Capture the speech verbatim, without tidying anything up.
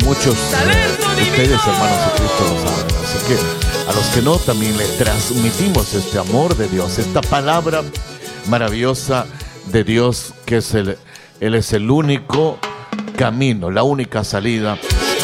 muchos de ustedes, hermanos de Cristo, lo saben. Así que a los que no, también les transmitimos este amor de Dios, esta palabra maravillosa de Dios, que es el, Él es el único camino, la única salida